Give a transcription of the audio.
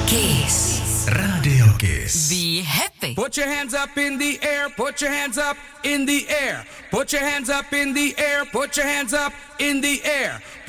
Kiss. Radio Kiss. Be happy. Put your hands up in the air, put your hands up in the air. Put your hands up in the air, put your hands up in the air.